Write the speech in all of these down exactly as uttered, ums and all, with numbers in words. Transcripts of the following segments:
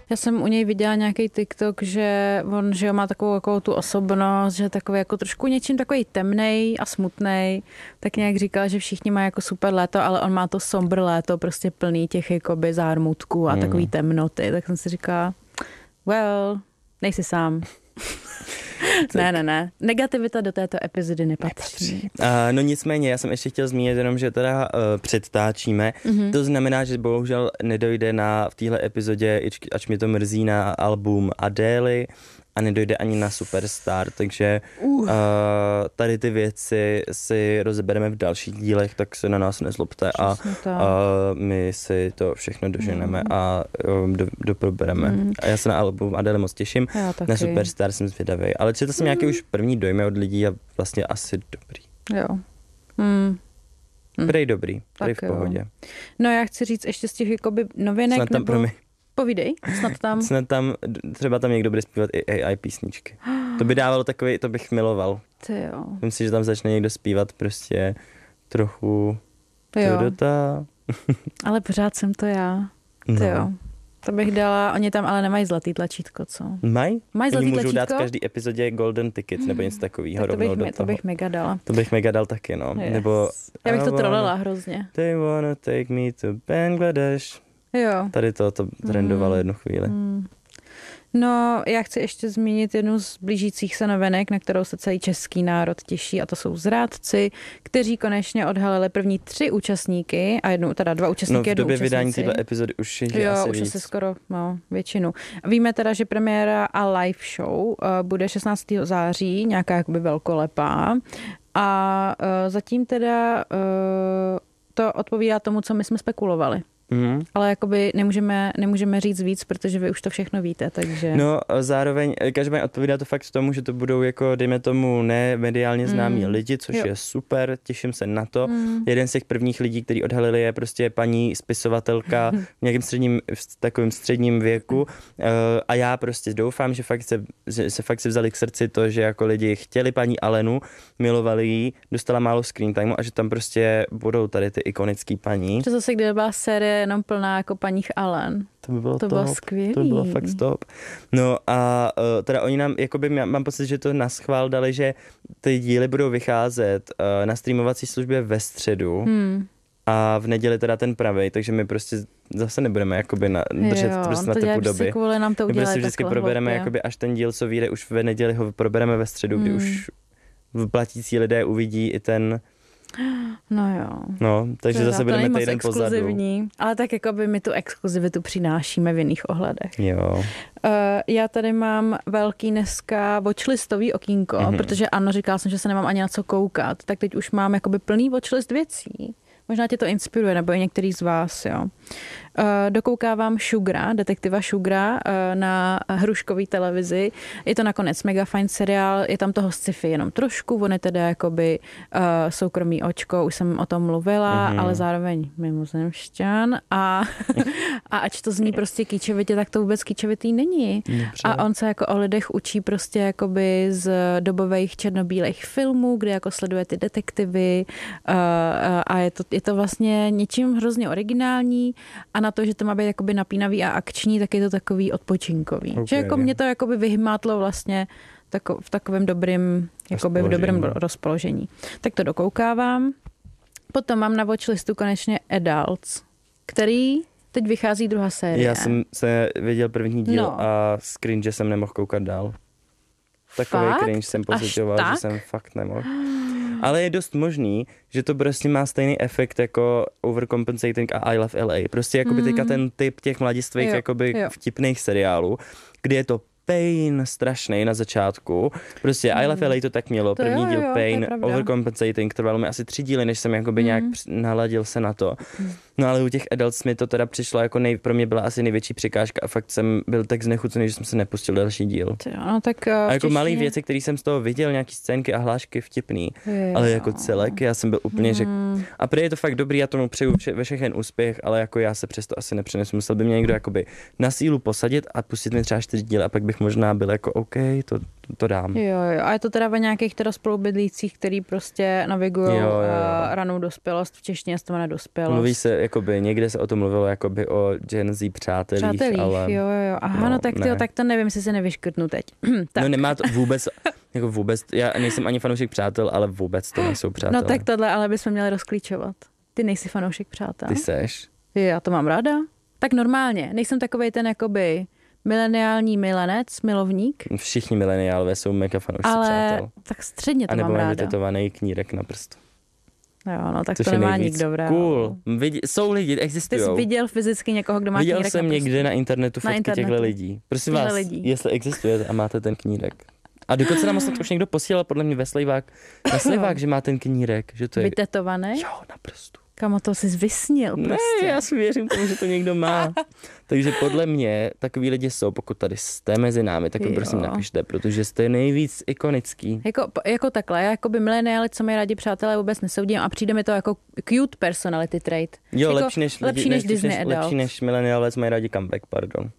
Já jsem u něj viděla nějaký TikTok, že on, že má takovou jako tu osobnost, že takový jako trošku něčím takový temnej a smutnej. Tak nějak říkal, že všichni mají jako super léto, ale on má to sombr léto, prostě plný těch jakoby zármutků a Hmm. takový temnoty. Tak jsem si říkala, well, nejsi sám. ne, ne, ne. Negativita do této epizody nepatří. Uh, no nicméně, já jsem ještě chtěl zmínit jenom, že teda uh, předtáčíme. Mm-hmm. To znamená, že bohužel nedojde na v téhle epizodě, ač mě to mrzí, na album Adély a nedojde ani na Superstar, takže uh. Uh, tady ty věci si rozebereme v dalších dílech, tak se na nás nezlobte a uh, my si to všechno doženeme mm. a um, do, doprobereme. Mm. A já se na album Adély moc těším, na Superstar jsem zvědavý, ale četl jsem mm. nějaký už první dojmy od lidí a vlastně asi dobrý. Jo. Mm. Prej dobrý, prej v pohodě. No já chci říct ještě z těch jakoby novinek, snad tam, nebo... Promi. Povídej, snad tam. Snad tam, třeba tam někdo bude zpívat i A I písničky. To by dávalo takový, to bych miloval. Ty jo. Myslím si, že tam začne někdo zpívat prostě trochu Teodota. Ale pořád jsem to já. Ty no. jo. To bych dala, oni tam ale nemají zlatý tlačítko, co? Mají? Mají zlatý oni můžou tlačítko? dát v každý epizodě golden ticket nebo něco takového. Tak to bych, mi, to bych mega dala. To bych mega dal taky, no. Yes. Nebo, já bych to trolila hrozně. They wanna take me to Bangladesh. Jo. Tady to, to trendovalo mm. jednu chvíli. Mm. No, já chci ještě zmínit jednu z blížících se novinek, na kterou se celý český národ těší, a to jsou Zrádci, kteří konečně odhalili první tři účastníky a jednu, teda dva účastníky, no, v době jednu vydání této epizody už je jo, asi už víc. asi skoro, no, většinu. Víme teda, že premiéra a live show uh, bude šestnáctého září, nějaká jakoby velkolepá, a uh, zatím teda uh, to odpovídá tomu, co my jsme spekulovali. Mm. Ale jakoby nemůžeme, nemůžeme říct víc, protože vy už to všechno víte, takže... No zároveň, každopádně odpovídá to fakt tomu, že to budou jako, dejme tomu, ne mediálně známí mm. lidi, což jo. je super, těším se na to. Mm. Jeden z těch prvních lidí, který odhalili, je prostě paní spisovatelka v nějakém středním, v takovém středním věku a já prostě doufám, že fakt se, že se fakt si vzali k srdci to, že jako lidi chtěli paní Alenu, milovali ji, dostala málo screen timeu a že tam prostě budou tady ty ikonický paní. To zase, kde byla série jenom plná jako paních Allen. To by bylo to top. bylo skvělý. To by bylo fakt top. No a uh, teda oni nám, jakoby mám pocit, že to naschvál dali, že ty díly budou vycházet uh, na streamovací službě ve středu hmm. a v neděli teda ten pravej, takže my prostě zase nebudeme jakoby na, držet jo, prostě na typu doby. Kvůli nám to my prostě vždycky probereme, hloupě. jakoby až ten díl, co vyjde už ve neděli, ho probereme ve středu, hmm. kdy už platící lidé uvidí i ten. No jo. No, takže zase budeme týden pozadu. Ale tak jako by my tu exkluzivitu přinášíme v jiných ohledech. Jo. Uh, já tady mám velký dneska watchlistový okýnko, mm-hmm. protože ano, říkala jsem, že se nemám ani na co koukat, tak teď už mám jakoby plný watchlist věcí. Možná tě to inspiruje, nebo i některý z vás, jo. Uh, dokoukávám Sugara, detektiva Sugara uh, na hruškový televizi. Je to nakonec mega fajn seriál, je tam toho sci-fi jenom trošku, on je teda jakoby uh, soukromý očko, už jsem o tom mluvila, mm-hmm. ale zároveň mimozemšťan a, a ač to zní prostě kýčevitě, tak to vůbec kýčevitý není. Dobře. A on se jako o lidech učí prostě jakoby z dobových černobílých filmů, kde jako sleduje ty detektivy uh, uh, a je to, je to vlastně něčím hrozně originální a na to, že to má být jakoby napínavý a akční, tak je to takový odpočinkový. Okay. Že jako mě to jakoby vyhmátlo vlastně tako, v takovém dobrým, jakoby v dobrém rozpoložení. Tak to dokoukávám. Potom mám na watchlistu konečně Adults, který teď vychází druhá série. Já jsem se viděl první díl no. a z cringe jsem nemohl koukat dál. Takový fakt? cringe jsem pocitoval, že jsem fakt nemohl. Ale je dost možný, že to prostě má stejný efekt jako Overcompensating a I Love L A. Prostě jakoby teďka ten typ těch mladistvých jakoby jo. vtipných seriálů, kdy je to pain strašný na začátku. Prostě mm. I Love L A to tak mělo. To První jo, díl jo, pain, Overcompensating, trvalo mi asi tři díly, než jsem jakoby mm. nějak naladil se na to. Mm. No ale u těch Adults mi to teda přišlo jako nej, pro mě byla asi největší překážka a fakt jsem byl tak znechucený, že jsem se nepustil další díl. No, tak, uh, a jako malý věci, které jsem z toho viděl, nějaký scénky a hlášky vtipný, je, ale jako celek, já jsem byl úplně, mm. že a prý je to fakt dobrý, já tomu přeju vše, ve všechen úspěch, ale jako já se přesto asi nepřenesu. Musel by mě někdo jakoby na sílu posadit a pustit mi třeba čtyři díly a pak bych bych možná byl jako OK, to, to dám. Jo, jo. A je to teda o nějakých teda spolubydlících, který prostě navigují ranou dospělost, v češtině se to jmenuje dospělost. Mluví se, jakoby, někde se o tom mluvilo jakoby o Gen Z přátelích, přátelích ale... jo, jo. Aha, no, no tak tyjo, tak to nevím, jestli se nevyškrtnu teď. Tak. No nemá to vůbec, jako vůbec, já nejsem ani fanoušek přátel, ale vůbec to nejsou přátelé. No tak tohle ale bychom měli rozklíčovat. Ty nejsi fanoušek přátel. Ty seš? Já to mám ráda. Tak normálně, nejsem takovej ten jakoby mileniální milenec, milovník. Všichni mileniálové jsou mega fanoušci ale přátel. Tak středně to a mám ráda. A nebo vytetovaný knírek na prstu. Jo, no tak což to nemá nikdo rád. Cool. Vidí, jsou lidi, existují. Ty jsi viděl fyzicky někoho, kdo má Viděl knírek jsem na někde na internetu na fotky těchto lidí. Prosím Těhle vás, lidí. jestli existuje a máte ten knírek. A dokonce nám snad už někdo posílal podle mě ve Slejvák, na Slejvák, že má ten knírek. Že to je... Vytetovaný? Jo, na prstu. Kamo, to jsi vysnil prostě. Ne, já si věřím tomu, že to někdo má. Takže podle mě takový lidi jsou, pokud tady jste mezi námi, tak mi prosím napište, protože jste nejvíc ikonický. Jako, jako takhle, já jako by mileniáli, co mají rádi přátelé, vůbec nesoudím a přijde mi to jako cute personality trait. Jo, jako lepší než, lepší než, než Disney než, adult. Lepší než mileniálové, co mají rádi comeback, pardon.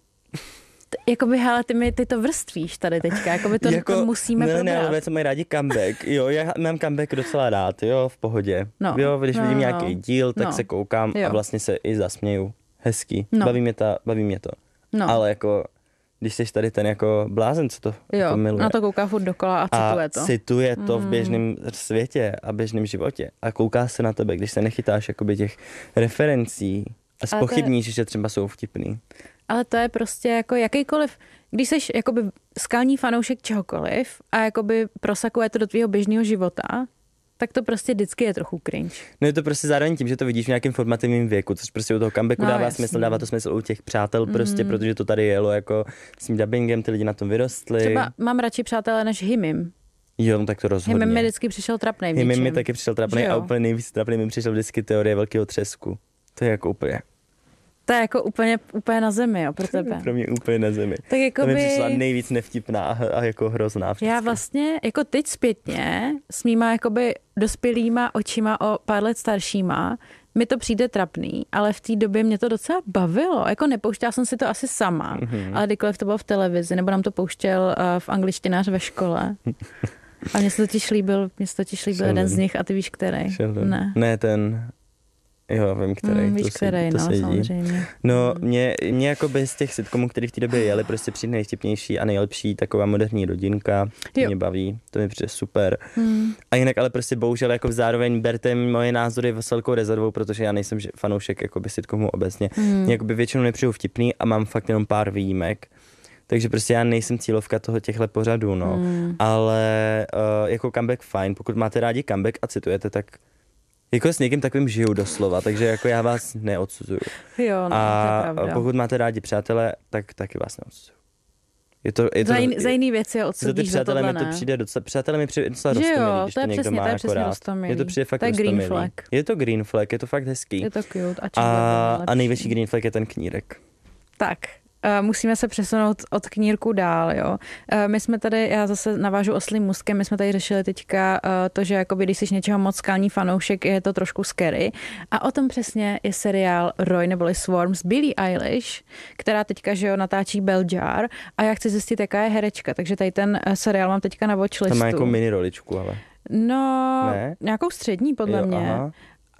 Jakoby, hele, ty, mi, ty to vrstvíš tady teďka, jakoby to, jako to musíme probrat. Mileniálové, co mají rádi comeback, jo, já mám comeback docela rád, jo, v pohodě. No, jo, když no, vidím no, nějaký díl, tak no, se koukám jo. a vlastně se i zasměju. Hezký, no. baví, mě ta, baví mě to. No. Ale jako, když jsi tady ten jako blázen, co to jo, jako miluje. na to kouká furt dokola a cituje a to. cituje to mm. v běžném světě a běžném životě. A kouká se na tebe, když se nechytáš jakoby těch referencí a zpochybníš, je... že třeba jsou vtipný. Ale to je prostě jako jakýkoliv, když jsi jakoby skalní fanoušek čehokoliv a jakoby prosakuje to do tvýho běžného života, tak to prostě vždycky je trochu cringe. No je to prostě zároveň tím, že to vidíš v nějakém formativním věku, což prostě u toho comebacku no, dává jasný. smysl, dává to smysl u těch přátel prostě, mm. protože to tady jelo jako s tím dubbingem, ty lidi na tom vyrostli. Třeba mám radši přátelé než Himim. Jo, no tak to rozhodně. Himim mi vždycky přišel trapnej v Himim něčem. mi taky přišel trapnej a úplně nejvíc trapnej mi přišel vždycky teorie velkého třesku. To je jako úplně... To je jako úplně, úplně na zemi, jo, pro tebe. Pro mě úplně na zemi. Tak jako to mi by... přišla nejvíc nevtipná a, a jako hrozná vždycky. Já vlastně, jako teď zpětně, s mýma jakoby dospělýma očima o pár let staršíma, mi to přijde trapný, ale v té době mě to docela bavilo. Jako nepouštěla jsem si to asi sama, mm-hmm. ale kdykoliv to bylo v televizi, nebo nám to pouštěl uh, v angličtinář ve škole. A mně se totiž líbil, mně se totiž líbil jeden z nich a ty víš, který. Ne. ne, ten... Jo, vím, který. Mm, víš, to který, to no, sedí. samozřejmě. No, mě, mě jako bez těch sitcomů, který v té době jeli, prostě přijde nejvtipnější a nejlepší taková moderní rodinka. To mě baví, to mi přijde super. Mm. A jinak ale prostě bohužel jako zároveň berte moje názory s velkou rezervou, protože já nejsem fanoušek jakoby sitcomů obecně. Mm. Jakoby většinou nepřijdu vtipný a mám fakt jenom pár výjimek. Takže prostě já nejsem cílovka toho těchhle pořadů, no. Mm. Ale uh, jako comeback fajn, pokud máte rádi comeback a citujete, tak jako s někým takovým žiju doslova, takže jako já vás neodsuzuju. Jo, no, a pokud máte rádi přátelé, tak taky vás neodsuzuju. Je to, je to, za, jiný, za jiný věci je odsudíš, za tohle mi to přijde docela, přátelé mi přijde docela roztomilý, když to, to někdo přesně, má to je jako rád. Roztomilý. Je to přijde fakt to je roztomilý. Green flag. Je to green flag, je to fakt hezký. Je to cute. A, a, a největší green flag je ten knírek. Tak. Uh, musíme se přesunout od knírku dál, jo. Uh, my jsme tady, já zase navážu oslím můstkem, my jsme tady řešili teďka uh, to, že jakoby, když jsi něčeho moc skalní fanoušek, je to trošku scary. A o tom přesně je seriál Roy neboli Swarm s Billie Eilish, která teďka, že jo, natáčí Bell Jar a já chci zjistit, jaká je herečka, takže tady ten seriál mám teďka na watchlistu. To má jako mini roličku, ale. No, ne? Nějakou střední, podle jo, mě. Aha.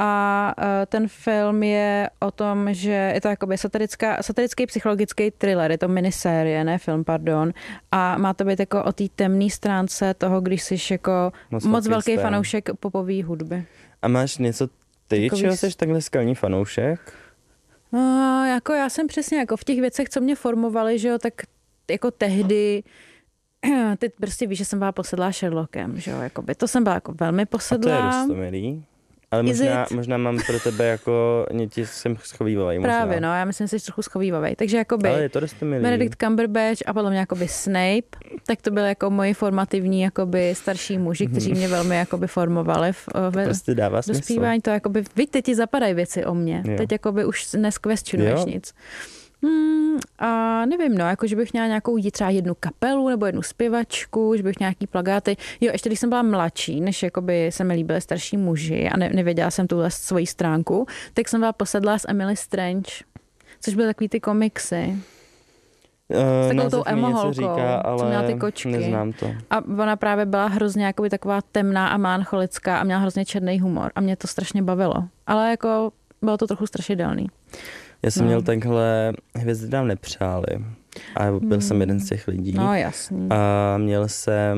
A ten film je o tom, že je to jakoby satirická, satirický psychologický thriller, je to minisérie, ne film, pardon. A má to být jako o té temné stránce toho, když jsi jako moc, moc velký fan. fanoušek popové hudby. A máš něco ty, Takový... čeho jsi takhle skalní fanoušek? No, jako já jsem přesně jako v těch věcech, co mě formovaly, že jo, tak jako tehdy... Teď prostě víš, že jsem byla posedlá Sherlockem, že jo, jakoby to jsem byla jako velmi posedlá. A to je roztomilý. Ale možná, možná mám pro tebe jako, ti jsem schovývavej. Právě, no, já myslím, že jsi trochu schovývavej. Takže jakoby ale je to dost milý. Benedict Cumberbatch a podle mě jakoby Snape, tak to byly jako moji formativní jakoby starší muži, kteří mě velmi jakoby formovali v, ve prostě dává smysl. Dospívání. To jakoby, vidíte, ti zapadají věci o mě. Jo. Teď jakoby už neskvestionuješ nic. Hmm, a nevím, no, jako, že bych měla nějakou třeba jednu kapelu nebo jednu zpěvačku, že bych nějaký plakáty. Jo, ještě když jsem byla mladší, než jakoby se mi líbily starší muži a ne, nevěděla jsem tuhle svoji stránku, tak jsem byla posedlá s Emily Strange, což byly takový ty komiksy. S takovou název tou mi něco emoholkou, říká, ale co měla ty kočky. Neznám to. A ona právě byla hrozně jakoby taková temná a melancholická a měla hrozně černý humor a mě to strašně bavilo. Ale jako bylo to trochu strašidelný. Já jsem no. měl takhle Hvězdy nám nepřáli. A byl hmm. jsem jeden z těch lidí. No jasný. A měl jsem...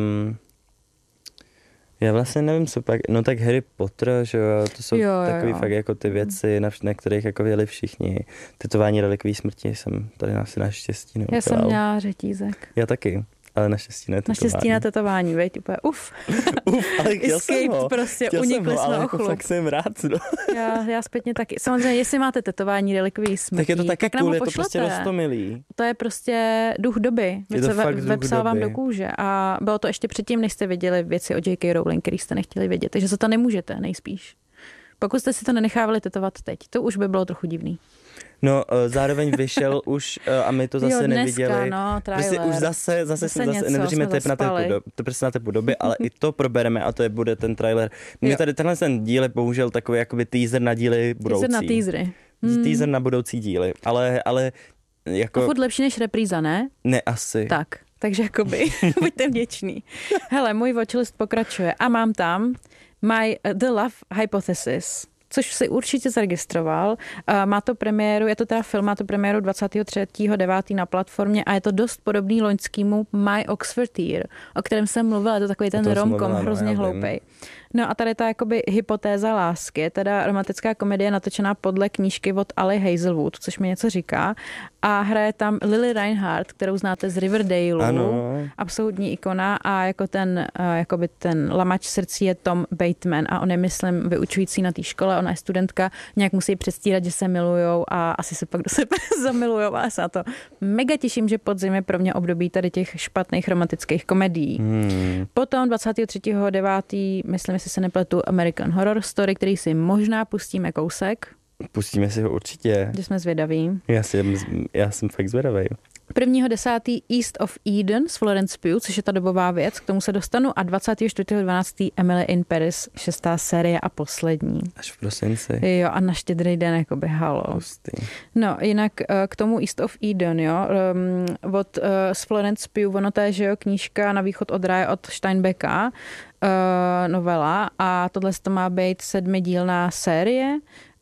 Já vlastně nevím, co pak... No tak Harry Potter, že jo, to jsou jo, takový jo. fakt jako ty věci, na, na kterých jako věděli všichni. Tetování relikví smrti jsem tady asi naštěstí neudělal. Já jsem měla řetízek. Já taky. Ale naštěstí na tetování. Naštěstí na tetování, veď, úplně uf. Uf, ale chtěl jsem ho. Prostě, chtěl unikli jsem ho, jsme ale o jako chlup. fakt jsem rád. No. Já, já zpětně taky. Samozřejmě, jestli máte tetování relikví smrti, tak je to taky tak cool, nám je ho to prostě pošlete. rostomilý. To je prostě duch doby. Je to se fakt ve, duch vepsal vám doby. do kůže. A bylo to ještě předtím, než jste viděli věci o J K. Rowling, který jste nechtěli vědět. Takže se to nemůžete, nejspíš. Pokud jste si to nenechávali tetovat teď, to už by bylo trochu divný. No, zároveň vyšel už a my to zase jo, dneska, neviděli. No, prostě už zase, zase, jsme zase nedržíme tep na tepu, do, to prostě na tepu doby, ale i to probereme a to je bude ten trailer. Mě tady tenhle ten díl je bohužel takový jakoby teaser na díly budoucí. Teaser na teasery. Hmm. Teaser na budoucí díly, ale, ale jako... A furt lepší než repríza, ne? Ne, asi. Tak, takže jakoby, buďte vděční. Hele, můj watchlist pokračuje a mám tam My The Love Hypothesis, což si určitě zaregistroval. Má to premiéru, je to teda film, má to premiéru dvacátého třetího devátého na platformě a je to dost podobný loňskému My Oxford Year, o kterém jsem mluvila, je to takový ten rom-com, hrozně hloupej. No a tady ta jakoby hypotéza lásky, je teda romantická komedie natočená podle knížky od Ali Hazelwood, což mi něco říká. A hraje tam Lily Reinhardt, kterou znáte z Riverdale, ano. Absolutní ikona a jako ten, jakoby ten lamač srdcí je Tom Bateman a on je, myslím, vyučující na té škole, ona je studentka, nějak musí předstírat, že se milujou a asi se pak do sebe zamilujou a se na to mega těším, že podzim je pro mě období tady těch špatných romantických komedií. Hmm. Potom dvacátého třetího devátého myslím, jestli se nepletu, American Horror Story, který si možná pustíme kousek. Pustíme si ho určitě. Že jsme zvědaví. Já jsem, já jsem fakt zvědavý. prvního desátého East of Eden s Florence Pugh, což je ta dobová věc, k tomu se dostanu, a dvacátého čtvrtého dvanáctého Emily in Paris, šestá série a poslední. Až v prosinci. Jo, a na Štědrý den, jakoby halo. Pustý. No, jinak k tomu East of Eden, jo, um, od uh, s Florence Pugh, ono to je, že jo, knížka Na východ od ráje od Steinbecka, uh, novela, a tohle to má být sedmidílná série,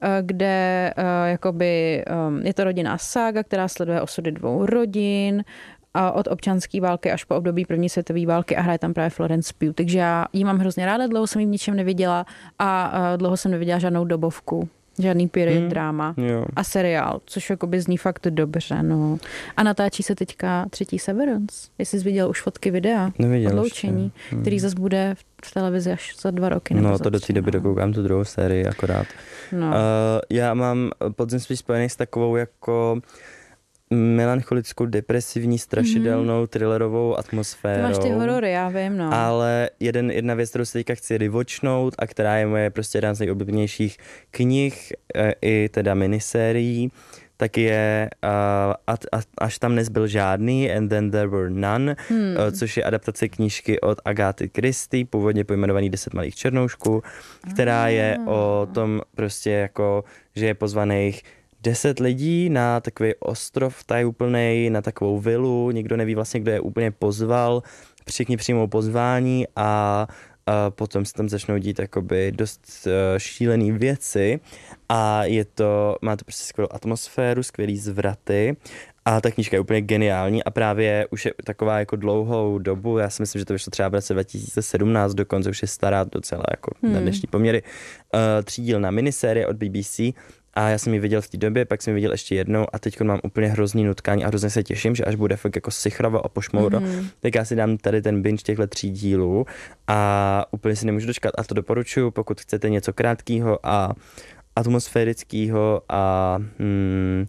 kde uh, jakoby, um, je to rodinná sága, která sleduje osudy dvou rodin a od občanské války až po období první světové války a hraje tam právě Florence Pugh. Takže já ji mám hrozně ráda, dlouho jsem ji v ničem neviděla a uh, dlouho jsem neviděla žádnou dobovku. Žádný period hmm, drama jo. A seriál, což jakoby zní fakt dobře, no. A natáčí se teďka třetí Severance. Jestli jsi viděl už fotky videa, Neviděl odloučení, hmm. který zase bude v televizi až za dva roky. No to do té doby dokoukám tu druhou sérii akorát. No. Uh, já mám podzim spíš spojený s takovou jako melancholickou, depresivní, strašidelnou, mm-hmm. thrillerovou atmosférou. Ty máš ty horory, já vím, no. Ale jeden, jedna věc, kterou se teďka chci revočnout a která je moje prostě jedna z nejoblíbenějších knih e, i teda minisérií, tak je uh, Až tam nezbyl žádný, And Then There Were None, hmm. uh, což je adaptace knížky od Agaty Christie, původně pojmenovaný Deset malých černoušků, která je o tom prostě jako, že je pozvaných deset lidí na takový ostrov tajuplnej, na takovou vilu, nikdo neví vlastně, kdo je úplně pozval, všichni přijmou pozvání a a potom se tam začnou dít jakoby dost uh, šílený věci a je to, má to prostě skvělou atmosféru, skvělý zvraty a ta knížka je úplně geniální a právě už je taková jako dlouhou dobu, já si myslím, že to vyšlo třeba v roce dva tisíce sedmnáct, dokonce už je stará docela jako hmm. na dnešní poměry, uh, třídílná minisérie od B B C. A já jsem ji viděl v té době, pak jsem ji viděl ještě jednou a teď mám úplně hrozný nutkání a hrozně se těším, že až bude fakt jako sichravo a pošmouro, mm. tak já si dám tady ten binge těchto tří dílů a úplně si nemůžu dočkat a to doporučuji, pokud chcete něco krátkého a atmosférického a hmm,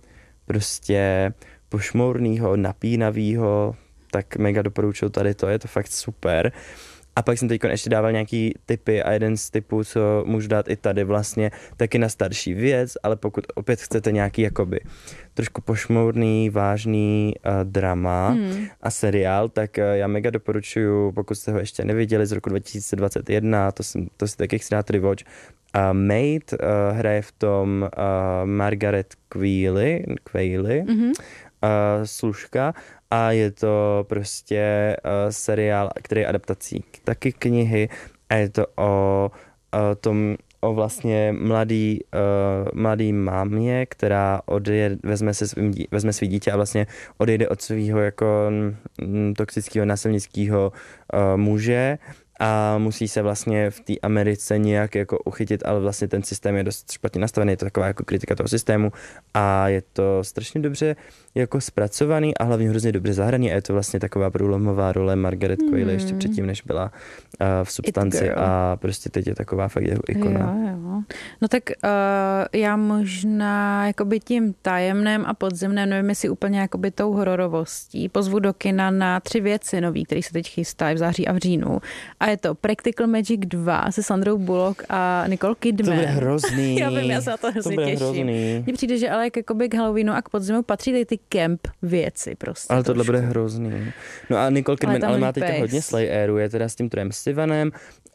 prostě pošmourného, napínavého, tak mega doporučuji tady to, je to fakt super. A pak jsem teď ještě dával nějaký tipy a jeden z tipů, co můžu dát i tady vlastně, taky na starší věc, ale pokud opět chcete nějaký jakoby trošku pošmourný, vážný uh, drama hmm. a seriál, tak uh, já mega doporučuju, pokud jste ho ještě neviděli, z roku dva tisíce dvacet jedna, to, jsem, to si taky chci dát rewatch. Uh, Maid uh, hraje v tom uh, Margaret Qualley, Qualley mm-hmm. Služka a je to prostě uh, seriál, který je adaptací taky knihy a je to o, o tom, o vlastně mladý, uh, mladý mámě, která odjede, vezme, se svým, vezme svý dítě a vlastně odejde od svého jako m, toxického, násilnického uh, muže a musí se vlastně v té Americe nějak jako uchytit, ale vlastně ten systém je dost špatně nastavený, je to taková jako kritika toho systému a je to strašně dobře jako zpracovaný a hlavně hrozně dobře zahraný a je to vlastně taková průlomová role Margaret Qualley hmm. ještě předtím, než byla uh, v Substanci a prostě teď je taková fakt jako ikona. Jo, jo. No tak uh, já možná jakoby tím tajemném a podzemném, nevím jestli úplně jakoby tou hororovostí, pozvu do kina na tři věci nový, který se teď chystají v září a v říjnu. A je to Practical Magic dva se Sandrou Bullock a Nicole Kidman. To bude hrozný. Já vím, já se na to hrozně to těším. Hrozný. Mně přijde, že ale jakoby k Halloweenu a k podzimu patří tady ty camp věci prostě. Ale tohle trošku. bude hrozný. No a Nicole Kidman, ale, ale má teďka hodně Slayeru, je teda s tím Trojem Sivanem.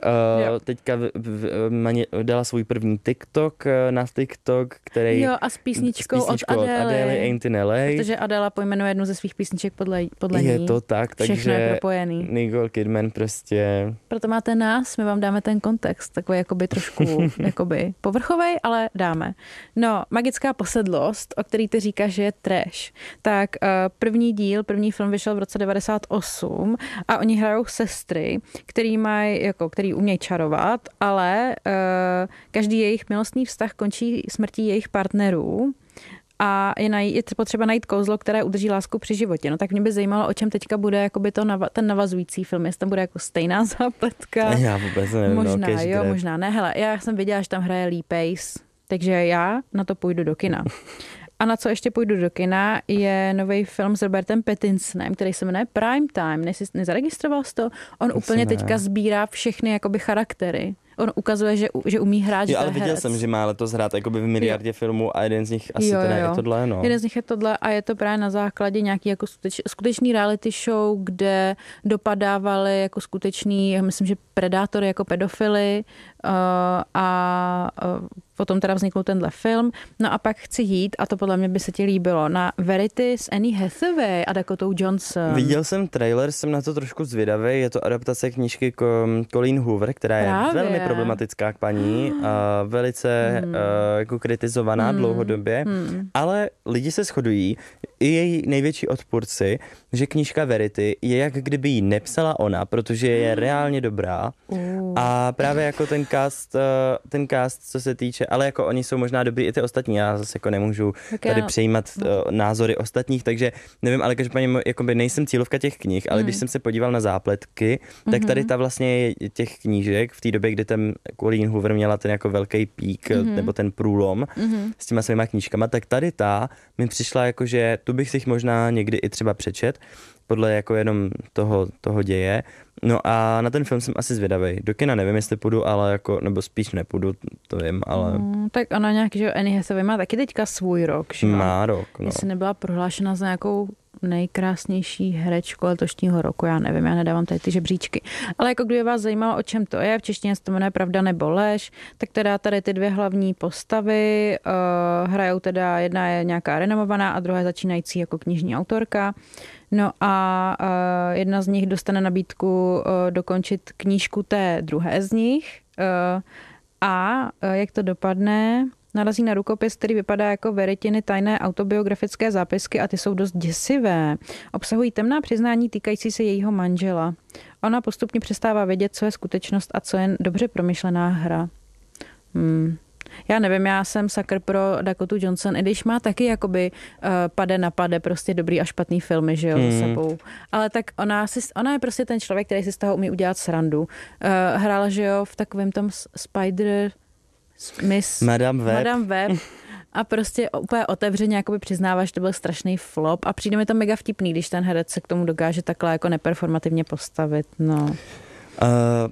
Uh, teďka v, v, v, dala svůj první TikTok na TikTok, který... Jo, a s písničkou, s písničkou od Adele. od Adele Ain't in L A. Protože Adela pojmenuje jednu ze svých písniček podle, podle ní. Je to tak, takže všechno je propojený. Nicole Kidman prostě... Proto máte nás, my vám dáme ten kontext, takový jakoby trošku jakoby povrchovej, ale dáme. No, Magická posedlost, o který ty říkáš, že je trash. Tak uh, první díl, první film vyšel v roce devadesát osm a oni hrajou sestry, který mají, jako, který umějí čarovat, ale uh, každý jejich milostný vztah končí smrtí jejich partnerů. A je, naj, je potřeba najít kouzlo, které udrží lásku při životě. No tak mě by zajímalo, o čem teďka bude jakoby to nava, ten navazující film, jestli tam bude jako stejná zápletka. Já vůbec nevím. Možná, no, jo, možná ne. Hele, já jsem viděla, že tam hraje Lee Pace, takže já na to půjdu do kina. A na co ještě půjdu do kina, je nový film s Robertem Pattinsonem, který se jmenuje Prime Time. Nejsi, nezaregistroval jsi to? On Asi úplně ne. teďka sbírá všechny jakoby charaktery. On ukazuje, že, že umí hrát, jo, že ale viděl herec. jsem, že má letos hrát jakoby v miliardě filmů a jeden z nich asi jo, teda jo. je tohle, no. Jeden z nich je tohle a je to právě na základě nějaký jako skuteč, skutečný reality show, kde dopadávali jako skutečný, já myslím, že predátory jako pedofily uh, a uh, potom teda vznikl tenhle film. No a pak chci jít, a to podle mě by se ti líbilo, na Verity s Annie Hathaway a Dakotou Johnson. Viděl jsem trailer, jsem na to trošku zvědavý. Je to adaptace knížky Colleen Hoover, která Právě. je velmi problematická k paní, a velice hmm. uh, jako kritizovaná hmm. dlouhodobě, hmm. ale lidi se shodují, i její největší odpůrci, že knížka Verity je jak kdyby ji nepsala ona, protože je reálně dobrá. Uh. A právě jako ten cast, uh, ten cast, co se týče, ale jako oni jsou možná dobrý i ty ostatní, já zase jako nemůžu okay, tady no. přejímat uh, názory ostatních, takže nevím, ale každopádně jakoby nejsem cílovka těch knih, ale mm. když jsem se podíval na zápletky, mm-hmm. tak tady ta vlastně je těch knížek v té době, kdy ten Colleen Hoover měla ten jako velký pík, mm-hmm. nebo ten průlom mm-hmm. s těma svýma knížkama, tak tady ta mi přišla jako, že tu bych si možná někdy i třeba přečet, podle jako jenom toho, toho děje. No a na ten film jsem asi zvědavej. Do kina nevím, jestli půjdu, ale jako, nebo spíš nepůjdu, to vím, ale... Mm, tak ona nějak, že Annie Hathaway má taky teďka svůj rok, že? Má rok, no. Jestli nebyla prohlášena za nějakou nejkrásnější herečku letošního roku, já nevím, já nedávám tady ty žebříčky. Ale jako kdyby vás zajímalo, o čem to je, v češtině se to jmenuje Pravda nebo lež, tak teda tady ty dvě hlavní postavy uh, hrajou teda, jedna je nějaká renomovaná a druhá je začínající jako knižní autorka. No a uh, jedna z nich dostane nabídku uh, dokončit knížku té druhé z nich uh, a uh, jak to dopadne, narazí na rukopis, který vypadá jako Veritiny tajné autobiografické zápisky a ty jsou dost děsivé. Obsahují temná přiznání týkající se jejího manžela. Ona postupně přestává vědět, co je skutečnost a co je dobře promyšlená hra. Hmm. Já nevím, já jsem sakr pro Dakotu Johnson, i když má taky jakoby uh, pade na pade prostě dobrý a špatný filmy, že jo, hmm. sebou. Ale tak ona, si, ona je prostě ten člověk, který si z toho umí udělat srandu. Uh, hrála, že jo, v takovém tom Spider... Miss Madame Web. Madame Web. A prostě úplně otevřeně jakoby přiznává, že to byl strašný flop a přijde mi to mega vtipný, když ten herec se k tomu dokáže takhle jako neperformativně postavit, no. Uh,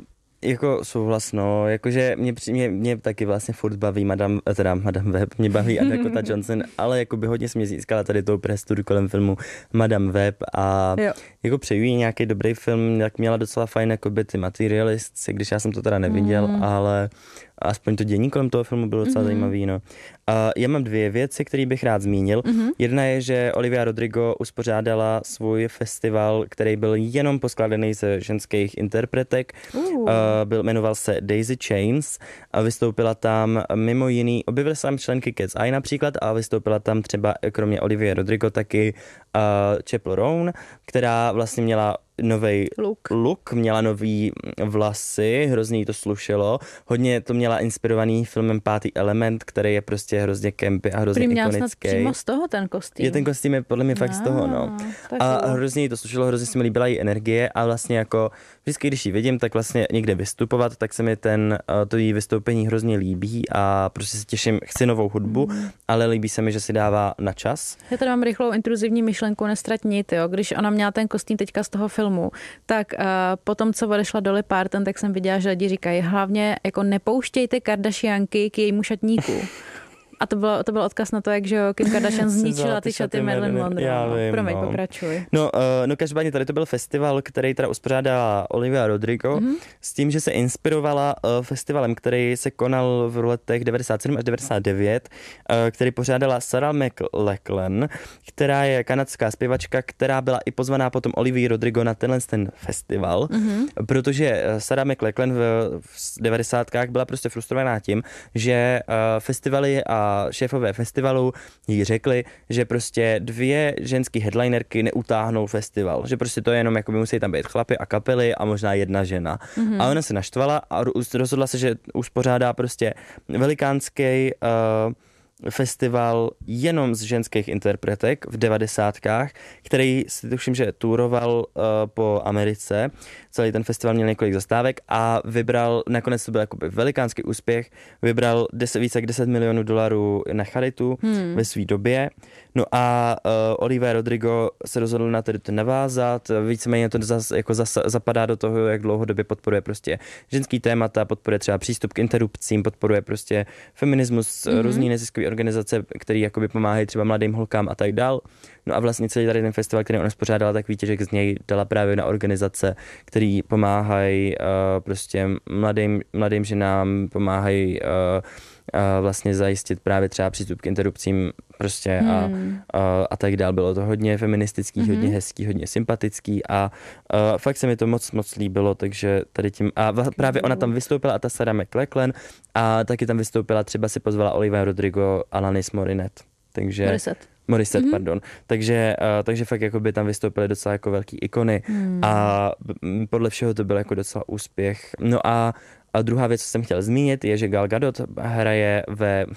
jako souhlas, no, jakože mě, mě, mě taky vlastně furt baví Madame, teda Madame Web, mě baví Dakota Johnson, ale jakoby hodně jsme získala tady tou presturu kolem filmu Madame Web a jo. jako přeju jí nějaký dobrý film, jak měla docela fajn jakoby ty Materialists, když já jsem to teda neviděl, mm. ale aspoň to dění kolem toho filmu bylo docela mm-hmm. zajímavý. No. Uh, já mám dvě věci, které bych rád zmínil. Mm-hmm. Jedna je, že Olivia Rodrigo uspořádala svůj festival, který byl jenom poskládaný ze ženských interpretek. Uh. Uh, byl, jmenoval se Daisy Chains a vystoupila tam mimo jiný, objevily se tam členky Cat's Eye například a vystoupila tam třeba kromě Olivia Rodrigo taky uh, Chappell Roan, která vlastně měla nový look. look, měla nový vlasy, hrozně jí to slušelo. Hodně to měla inspirovaný filmem Pátý element, který je prostě hrozně campy a hrozně Prý ikonický. Měla snad přímo z toho ten kostým. Je ten kostým je podle mě fakt z toho, no. A hrozně jí to slušelo, hrozně se mi líbila její energie a vlastně jako vždycky, když ji vidím, tak vlastně někde vystupovat, tak se mi ten, to její vystoupení hrozně líbí a prostě se těším, chci novou hudbu, mm. ale líbí se mi, že si dává na čas. Já tady mám rychlou intruzivní myšlenku, nestrať nit, jo. Když ona měla ten kostým teďka z toho filmu, tak uh, potom, co odešla Dolly Parton, tak jsem viděla, že lidi říkají, hlavně jako nepouštějte Kardashianky k jejímu šatníku. A to, bylo, to byl odkaz na to, jak že Kim Kardashian zničila ty šaty Marilyn Monroe. Já vím, Promiň, no. pokračuj. No, uh, no každopádně tady to byl festival, který teda uspořádala Olivia Rodrigo mm-hmm. s tím, že se inspirovala uh, festivalem, který se konal v letech devadesát sedm až devadesát devět, uh, který pořádala Sarah McLachlan, která je kanadská zpěvačka, která byla i pozvaná potom Olivia Rodrigo na tenhle ten festival, mm-hmm. protože Sarah McLachlan v, v devadesátkách byla prostě frustrovaná tím, že uh, festivaly a šéfové festivalu jí řekli, že prostě dvě ženský headlinerky neutáhnou festival, že prostě to je jenom, jako by musí tam být chlapy a kapely a možná jedna žena. Mm-hmm. A ona se naštvala a rozhodla se, že uspořádá prostě velikánský uh, festival jenom z ženských interpretek v devadesátkách, který si tuším, že touroval uh, po Americe. Celý ten festival měl několik zastávek a vybral, nakonec to byl jakoby velikánský úspěch, vybral deset, více jak deset milionů dolarů na charitu hmm. ve své době. No a uh, Olivia Rodrigo se rozhodl na to navázat, víceméně to zas, jako zas, zapadá do toho, jak dlouhodobě podporuje prostě ženský témata, podporuje třeba přístup k interrupcím, podporuje prostě feminismus, hmm. různý neziskové organizace, které jakoby pomáhají třeba mladým holkám a tak dál. No a vlastně celý tady ten festival, který ona spořádala, tak výtěžek z něj dala právě na organizace, které pomáhají uh, prostě mladým, mladým ženám, pomáhají uh, uh, vlastně zajistit právě třeba přístup k interrupcím prostě hmm. a, uh, a tak dál. Bylo to hodně feministický, hmm. hodně hezký, hodně sympatický a uh, fakt se mi to moc, moc líbilo, takže tady tím, a právě ona tam vystoupila a ta Sarah McLachlan a taky tam vystoupila, třeba si pozvala Olivia Rodrigo, Alanis Morissette. Takže Morissette. Morissette, mm-hmm. pardon. Takže, uh, takže fakt jako by tam vystoupily docela jako velký ikony mm. a podle všeho to byl jako docela úspěch. No a, a druhá věc, co jsem chtěl zmínit, je, že Gal Gadot hraje ve...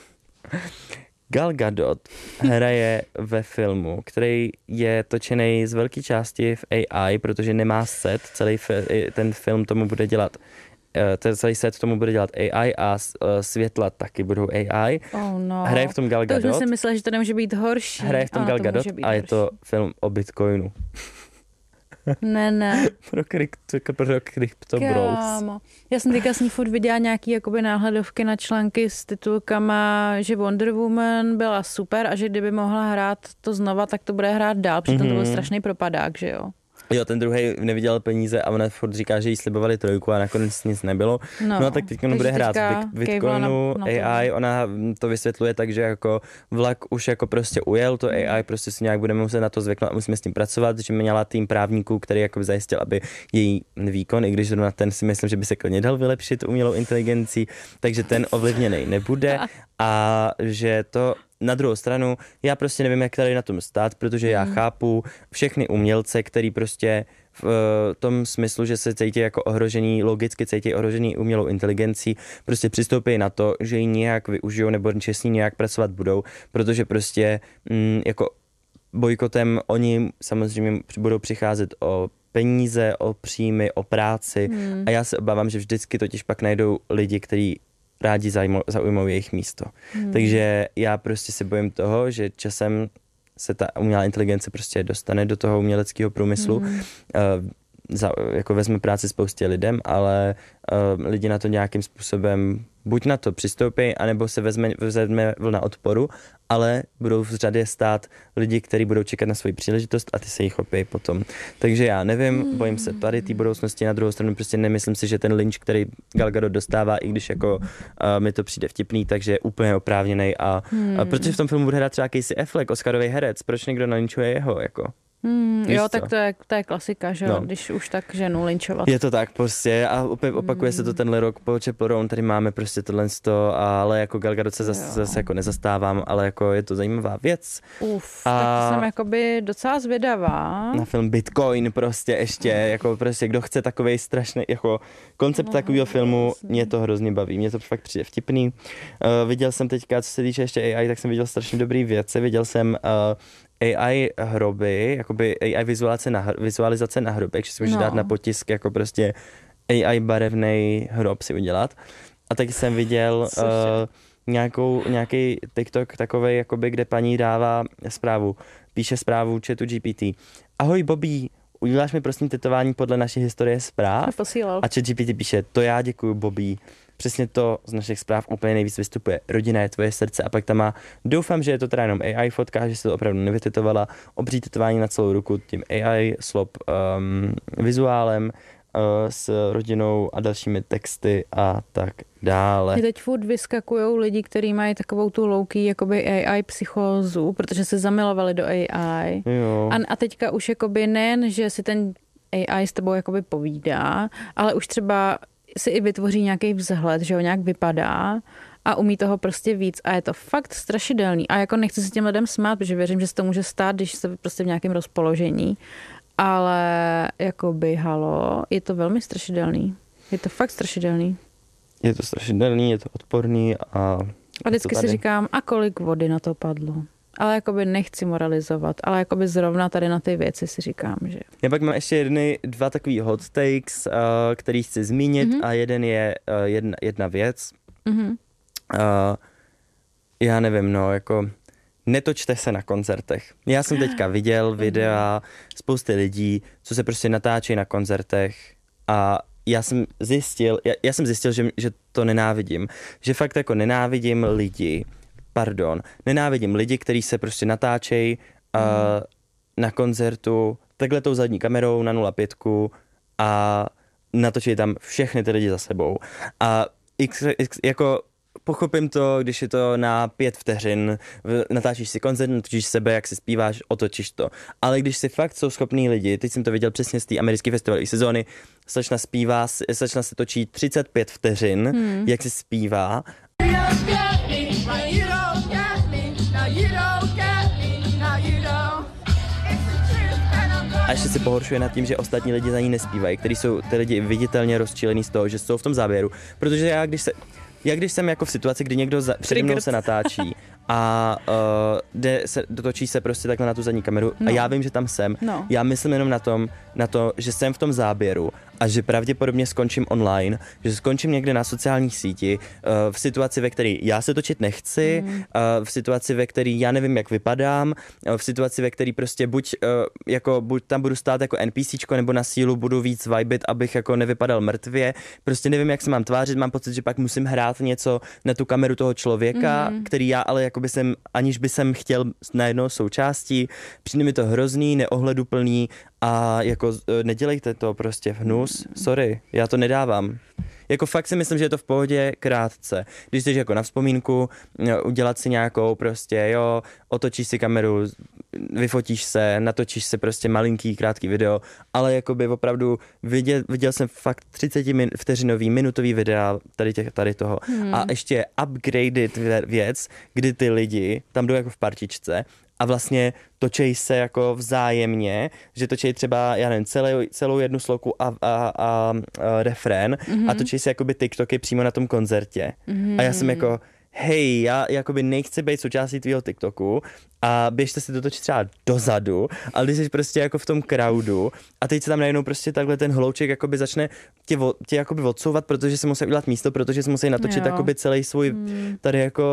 Gal Gadot hraje ve filmu, který je točený z velké části v A I, protože nemá set, celý fi- ten film tomu bude dělat ten celý set tomu bude dělat A I a světla taky budou A I. Oh no. Hraje v tom Gal Gadot. To už jsem si myslela, že to nemůže být horší. Hraje v tom Gal Gadot a je to film o Bitcoinu. Ne, ne. pro, krypto, pro Crypto Bros. Já jsem teďka s ní furt viděla nějaký jakoby náhledovky na články s titulkama, že Wonder Woman byla super a že kdyby mohla hrát to znova, tak to bude hrát dál, protože mm-hmm. to byl strašný propadák, že jo. Jo, ten druhý neviděl peníze a ona furt říká, že jí slibovali trojku a nakonec nic nebylo. No, no tak teď on bude hrát v Bitcoinu, na, na A I, ona to vysvětluje tak, že jako vlak už jako prostě ujel, to A I prostě si nějak budeme muset na to zvyknout a musíme s tím pracovat, že měla tým právníků, který jako zajistil, aby její výkon, i když zrovna ten si myslím, že by se klidně dal vylepšit umělou inteligencí, takže ten ovlivněný nebude a že to na druhou stranu, já prostě nevím, jak tady na tom stát, protože já mm. chápu všechny umělce, který prostě v tom smyslu, že se cítí jako ohrožený, logicky cítí ohrožený umělou inteligencí, prostě přistoupí na to, že ji nějak využijou nebo že s ní nějak pracovat budou, protože prostě mm, jako bojkotem oni samozřejmě budou přicházet o peníze, o příjmy, o práci mm. a já se obávám, že vždycky totiž pak najdou lidi, kteří rádi zaujmou, zaujmou jejich místo. Hmm. Takže já prostě se bojím toho, že časem se ta umělá inteligence prostě dostane do toho uměleckého průmyslu. Hmm. Uh, za, jako vezme práci spoustě lidem, ale uh, lidi na to nějakým způsobem buď na to přistoupí, anebo se vezme, vezme vlna odporu, ale budou v řadě stát lidi, kteří budou čekat na svoji příležitost a ty se jich chopí potom. Takže já nevím, mm. bojím se tady té budoucnosti, na druhou stranu prostě nemyslím si, že ten lynč, který Gal Gadot dostává, i když jako uh, mi to přijde vtipný, takže je úplně oprávněný a, mm. a protože v tom filmu bude hrát třeba Casey Affleck, Oscarový herec, proč někdo nalynčuje jeho, jako? Hmm, jo, co? tak to je, to je klasika, že no. Když už tak ženu lynčovat. Je to tak prostě a opět opakuje hmm. se to tenhle rok po Chappell Roan, tady máme prostě tohle sto, ale jako Gal Gadot se zase, zase jako nezastávám, ale jako je to zajímavá věc. Uf, a tak jsem jakoby docela zvědavá. Na film Bitcoin prostě ještě, jako prostě kdo chce takovej strašný, jako koncept no, takového filmu, vlastně. Mě to hrozně baví, mě to fakt přijde vtipný. Uh, viděl jsem teďka, co se týče ještě A I, tak jsem viděl strašně dobrý věci, viděl jsem uh, A I hroby, jakoby A I vizualizace na, vizualizace na hrobech, že si můžeš no. dát na potisk jako prostě A I barevný hrob si udělat. A taky jsem viděl uh, nějakou, nějaký TikTok takovej, jakoby, kde paní dává zprávu, píše zprávu chatu G P T. Ahoj Bobby, uděláš mi prosím tetování podle naší historie zpráv? A chat G P T píše, to já děkuju Bobby. Přesně to z našich zpráv úplně nejvíc vystupuje. Rodina je tvoje srdce a pak tam má, doufám, že je to teda jenom A I fotka, že se to opravdu nevytetovala, obří tetování na celou ruku tím A I slop um, vizuálem uh, s rodinou a dalšími texty a tak dále. Mě teď furt vyskakujou lidi, kteří mají takovou tu low-key jakoby A I psychózu, protože se zamilovali do A I. Jo. A, a teďka už jakoby nejen, že si ten A I s tebou jakoby povídá, ale už třeba si i vytvoří nějaký vzhled, že ho nějak vypadá a umí toho prostě víc a je to fakt strašidelný. A jako nechci se těm lidem smát, protože věřím, že se to může stát, když se prostě v nějakém rozpoložení, ale jakoby halo, je to velmi strašidelný. Je to fakt strašidelný. Je to strašidelný, je to odporný a... A vždycky si říkám, a kolik vody na to padlo. Ale jakoby nechci moralizovat, ale jakoby zrovna tady na ty věci si říkám, že... Já pak mám ještě jedny, dva takový hot takes, uh, který chci zmínit mm-hmm. a jeden je uh, jedna, jedna věc. Mm-hmm. Uh, já nevím, no, jako netočte se na koncertech. Já jsem teďka viděl videa spousty lidí, co se prostě natáčí na koncertech a já jsem zjistil, já, já jsem zjistil, že, že to nenávidím. Že fakt jako nenávidím lidi, Pardon, nenávidím lidi, kteří se prostě natáčejí uh, mm. na koncertu takhle tou zadní kamerou na nula pět a natočí tam všechny ty lidi za sebou. A x, x, jako pochopím to, když je to na pět vteřin, natáčíš si koncert, natočíš sebe, jak si zpíváš, otočíš to. Ale když si fakt jsou schopní lidi, teď jsem to viděl přesně z té americké festivalové sezóny, slečna zpívá, slečna se točí třicet pět vteřin, mm. jak si zpívá. A ještě si pohoršuje nad tím, že ostatní lidi za ní nespívají, kteří jsou ty lidi viditelně rozčílení z toho, že jsou v tom záběru. Protože já, když se, já když jsem jako v situaci, kdy někdo za, přede mnou se natáčí a uh, jde se, dotočí se prostě takhle na tu zadní kameru no. a já vím, že tam jsem, no. já myslím jenom na, tom, na to, že jsem v tom záběru a že pravděpodobně skončím online, že skončím někde na sociální síti, uh, v situaci, ve které já se točit nechci, mm. uh, v situaci, ve které já nevím, jak vypadám, uh, v situaci, ve které prostě buď, uh, jako, buď tam budu stát jako NPCčko, nebo na sílu budu víc vibit, abych jako nevypadal mrtvě, prostě nevím, jak se mám tvářit, mám pocit, že pak musím hrát něco na tu kameru toho člověka, mm. který já ale jako by jsem, aniž by jsem chtěl najednou součástí, přijde mi to hrozný, neohleduplný a jako nedělejte to prostě v hnus, sorry, já to nedávám. Jako fakt si myslím, že je to v pohodě krátce. Když jsi jako na vzpomínku, udělat si nějakou prostě, jo, otočíš si kameru, vyfotíš se, natočíš se prostě malinký, krátký video, ale jakoby opravdu viděl, viděl jsem fakt třicet min, vteřinový, minutový videa tady, těch, tady toho hmm. a ještě upgraded věc, kdy ty lidi tam jdou jako v partičce a vlastně točej se jako vzájemně, že točej třeba, já nevím, celou, celou jednu sloku a, a, a, a refrén mm-hmm. a točej se jakoby TikToky přímo na tom koncertě. Mm-hmm. A já jsem jako, hej, já jakoby nechci být součástí tvýho TikToku a běžte si to točit třeba dozadu, ale když jsi prostě jako v tom crowdu a teď se tam najednou prostě takhle ten hlouček jakoby začne tě, tě jakoby odsouvat, protože si musí udělat místo, protože si musí natočit jakoby celý svůj mm. tady jako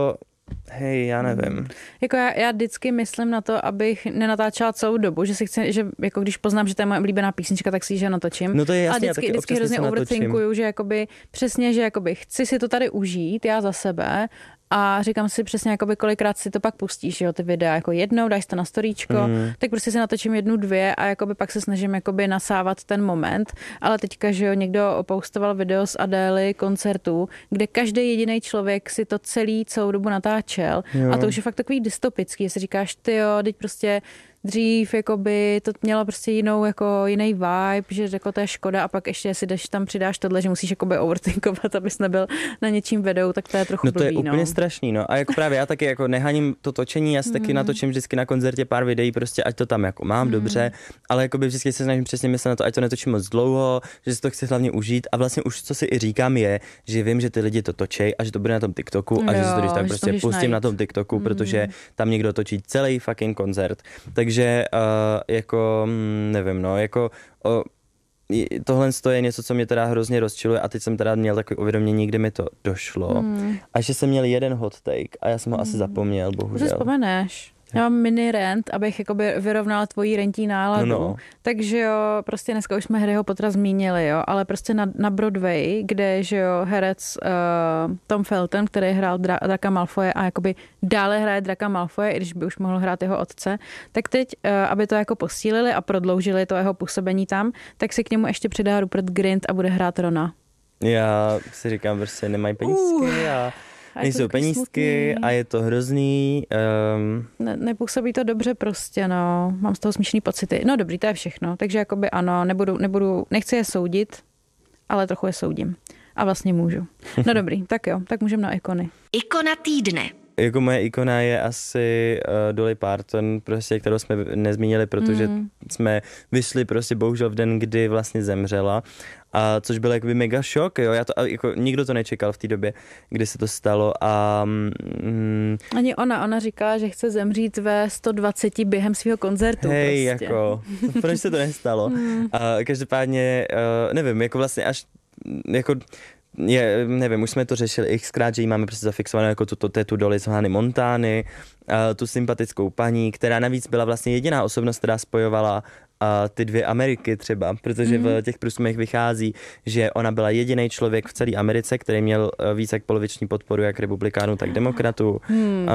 Hej, já nevím. Hmm. Jako já, já vždycky myslím na to, abych nenatáčela celou dobu, že si chci, že jako když poznám, že to je moje oblíbená písnička, tak si ji že natočím. No to je jasný, a vždycky, já taky vždycky občas hrozně něco overthinkuju, že jakoby přesně, že jakoby chci si to tady užít, já za sebe. A říkám si přesně, jakoby kolikrát si to pak pustíš, jo, ty videa, jako jednou, dáš to na storíčko, mm. tak prostě si natočím jednu, dvě a jakoby pak se snažím jakoby nasávat ten moment, ale teďka, že jo, někdo postoval video z Adély koncertu, kde každý jediný člověk si to celý celou dobu natáčel jo. A to už je fakt takový dystopický, jestli říkáš, ty jo, teď prostě dřív jakoby to mělo prostě jinou, jako jiný vibe, že jako to je škoda a pak ještě si jdeš tam přidáš tohle, že musíš jakoby overthinkovat, abys nebyl na něčím vedou, tak to je trochu no to blbý, je úplně no. strašný, no. A jako právě já taky jako nehaním to točení, já si taky mm. natočím vždycky na koncertě pár videí, prostě ať to tam jako mám mm. dobře, ale jakoby vždycky se snažím přesně myslet na to, ať to netočím moc dlouho, že si to chci hlavně užít a vlastně už co si i říkám je, že vím, že ty lidi to točej a že to bude na tom TikToku a jo, že si to když tak prostě pustím najít. Na tom TikToku, mm. protože tam někdo točí celý fucking koncert. Takže uh, jako, nevím, no, jako o, tohle je něco, co mě teda hrozně rozčiluje a teď jsem teda měl takové uvědomění, kdy mi to došlo. Mm. A že jsem měl jeden hot take a já jsem ho mm. asi zapomněl, bohužel. To si vzpomeneš. Já mám mini rent, abych jakoby vyrovnala tvoji rentí náladu. No, no. Takže jo, prostě dneska už jsme Harryho Pottera zmínili, jo, ale prostě na, na Broadway, kde, že jo, herec uh, Tom Felton, který hrál Dra- Draka Malfoye a jakoby dále hraje Draka Malfoye, i když by už mohl hrát jeho otce, tak teď, uh, aby to jako posílili a prodloužili to jeho působení tam, tak si k němu ještě přidá Rupert Grint a bude hrát Rona. Já si říkám, prostě nemají penízky uh. a nejsou penízky smutný. A je to hrozný. Um... Ne, nepůsobí to dobře prostě, no. Mám z toho smíšný pocity. No dobrý, to je všechno. Takže jakoby ano, nebudu, nebudu, nechci je soudit, ale trochu je soudím. A vlastně můžu. No dobrý, tak jo, tak můžeme na ikony. Ikona týdne. Jako moje ikona je asi uh, Dolly Parton, prostě, kterou jsme nezmínili, protože mm. jsme vyšli prostě bohužel v den, kdy vlastně zemřela. A což byl jakoby mega šok, jo, já to, jako nikdo to nečekal v té době, kdy se to stalo a... Mm, Ani ona, ona říkala, že chce zemřít ve sto dvacet během svého koncertu. Hej, prostě. Jako, proč se to nestalo? Mm. A každopádně, uh, nevím, jako vlastně až, jako... Je, nevím, už jsme to řešili xkrát, že jí máme prostě zafixovanou jako tuto tetu Dolly z Hannah Montany, uh, tu sympatickou paní, která navíc byla vlastně jediná osobnost, která spojovala uh, ty dvě Ameriky třeba, protože mm. v těch průzkumech vychází, že ona byla jediný člověk v celé Americe, který měl uh, víc jak poloviční podporu jak republikánů, tak demokratů. Mm. Uh,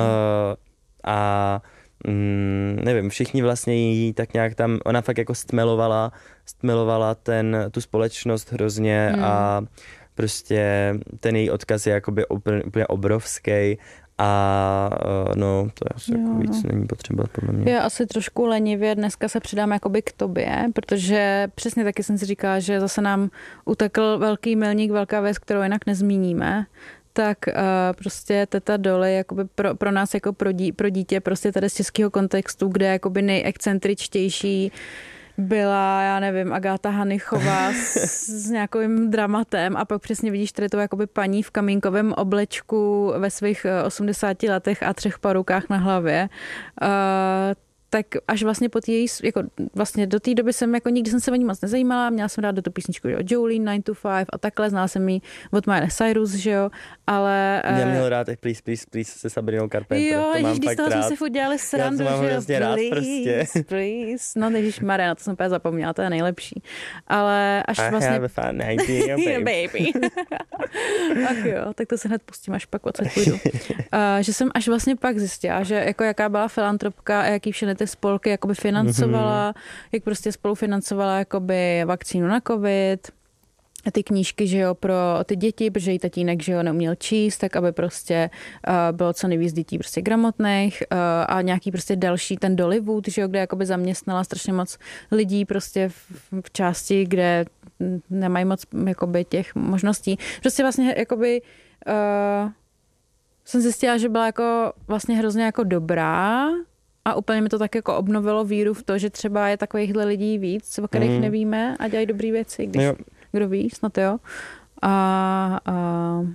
a mm, nevím, všichni vlastně jí tak nějak tam, ona fakt jako stmelovala, stmelovala ten, tu společnost hrozně mm. a prostě ten její odkaz je jakoby úplně, úplně obrovský a no, to asi jako víc není potřeba podle mě. Já asi trošku lenivě dneska se přidám jakoby k tobě, protože přesně taky jsem si říkala, že zase nám utekl velký milník, velká věc, kterou jinak nezmíníme, tak uh, prostě teta Dolly jakoby pro, pro nás jako pro, dí, pro dítě prostě tady z českého kontextu, kde je jakoby nejexcentričtější byla, já nevím, Agáta Hanichová s, s nějakým dramatem a pak přesně vidíš tady to jakoby paní v kamínkovém oblečku ve svých osmdesáti letech a třech parukách na hlavě. Uh, tak až vlastně po té její, jako vlastně do té doby jsem jako nikdy jsem se o ní moc nezajímala, měla jsem rád do tu písničku, jo, Jolene, nine to five a takhle, znala jsem ji od Miley Cyrus, že jo, ale... Já měl rád těch Please, Please, Please se Sabrinou Carpenter, jo, to mám ježiš, fakt rád. Jo, jsme se furt dělali srandu, já to mám že hrozně rád prostě. Please, no ježišmarja, na to jsem úplně zapomněla, to je nejlepší. Ale až I vlastně... have a fun idea, baby. baby. Ach jo, tak to se hned pustím, až pak odsaď půjdu. Uh, že jsem až vlastně pak zjistila, že jako jaká byla filantropka a jaký všechny ty spolky jakoby financovala, mm-hmm. jak prostě spolufinancovala jakoby vakcínu na covid, a ty knížky, že jo, pro ty děti, protože jí tatínek, že jo, neuměl číst, tak aby prostě uh, bylo co nejvíc dětí prostě gramotných uh, a nějaký prostě další ten Dollywood, že jo, kde jakoby zaměstnala strašně moc lidí prostě v, v části, kde nemají moc jakoby těch možností. Prostě vlastně jakoby uh, jsem zjistila, že byla jako vlastně hrozně jako dobrá a úplně mi to tak jako obnovilo víru v to, že třeba je takovýchhle lidí víc, o kterých mm. nevíme a dělají dobré věci, když jo. Kdo ví, snad jo. A, a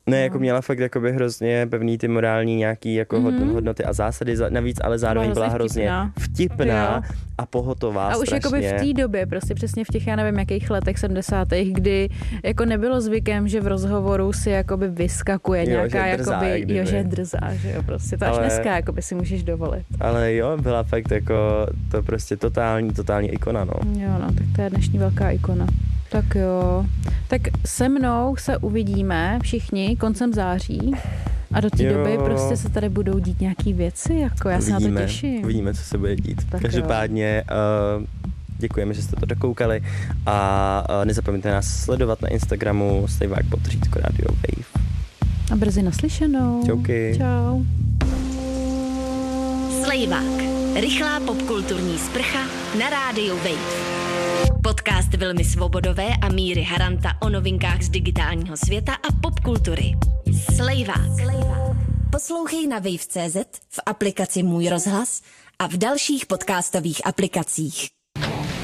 Ne, no. jako měla fakt jakoby hrozně pevný ty morální nějaký jako mm-hmm. hodnoty a zásady, navíc ale zároveň byla hrozně vtipná, vtipná a pohotová a už strašně. jakoby v té době, prostě přesně v těch, já nevím, jakých letech sedmdesátých, kdy jako nebylo zvykem, že v rozhovoru si jakoby vyskakuje jo, nějaká, že drzá, jakoby, jo, že drzá, že jo, prostě to ale, až dneska jakoby si můžeš dovolit. Ale jo, byla fakt jako to prostě totální, totální ikona, no. Jo, no, tak to je dnešní velká ikona. Tak jo. Tak se mnou se uvidíme všichni koncem září a do té doby prostě se tady budou dít nějaký věci, jako já uvidíme, se na to těším. Uvidíme, co se bude dít. Tak každopádně uh, děkujeme, že jste to dokoukali a uh, nezapomeňte nás sledovat na Instagramu Slejvák podřídko Radio Wave. A brzy naslyšenou. Čauky. Čau. Slejvák. Rychlá popkulturní sprcha na rádiu Wave. Podcast Vilmy Svobodové a Míry Haranta o novinkách z digitálního světa a popkultury. Slejvák. Poslouchej na wave tečka cé zet, v aplikaci Můj rozhlas a v dalších podcastových aplikacích.